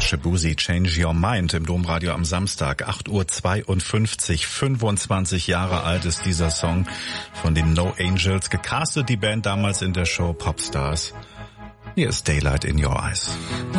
Shaboozey, Change Your Mind im Domradio am Samstag, 8:52 Uhr. 25 Jahre alt ist dieser Song von den No Angels. Gecastet die Band damals in der Show Popstars. Hier ist Daylight in Your Eyes.